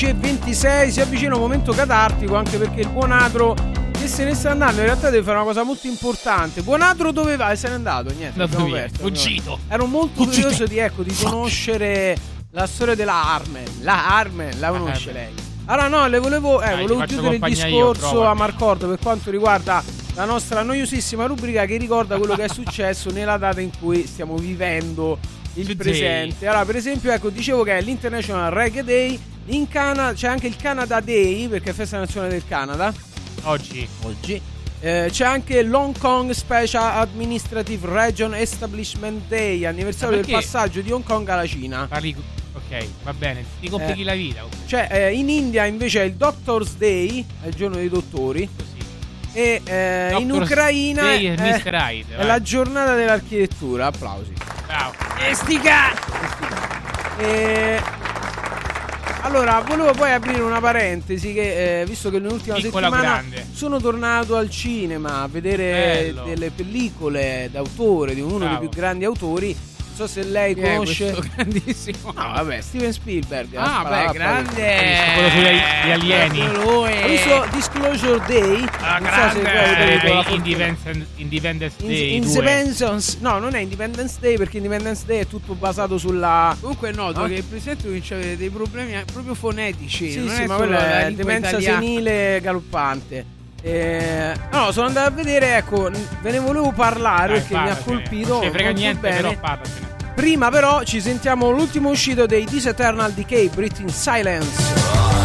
26 si avvicina un momento catartico, anche perché il Buonatro che se ne sta andando in realtà deve fare una cosa molto importante. Buonatro dove vai? Se n'è andato, niente, fuggito. Ero molto curioso di conoscere la storia della Armen. La Armen la conosce lei? Allora no, le volevo chiudere il discorso a Marcordo per quanto riguarda la nostra noiosissima rubrica che ricorda quello che è successo nella data in cui stiamo vivendo il presente. Allora, per esempio, dicevo che è l'International Reggae Day. In Canada c'è anche il Canada Day, perché è festa nazionale del Canada. Oggi. C'è anche l'Hong Kong Special Administrative Region Establishment Day, anniversario del passaggio di Hong Kong alla Cina. Ok, va bene, ti complichi la vita. Cioè, in India invece è il Doctor's Day, è il giorno dei dottori. Così. E in Ucraina è la giornata dell'architettura. Applausi. Ciao. Allora, volevo poi aprire una parentesi che visto che nell'ultima settimana sono tornato al cinema a vedere delle pellicole d'autore di uno dei più grandi autori. Non so se lei conosce grandissimo. No, vabbè, Steven Spielberg. Grande. Quello sugli alieni. Ho visto Disclosure Day. Independence Day. Independence. No, non è Independence Day, perché Independence Day è tutto basato sulla. Comunque noto che il presidente comincia a avere dei problemi proprio fonetici. Sì, non sì, è ma quella è demenza italiana. senile galoppante. No, sono andato a vedere, ve ne volevo parlare perché mi ha colpito. Non ci frega niente, bene. però parlacene. Prima però ci sentiamo l'ultimo uscito dei This Eternal Decay, Breathe in Silence.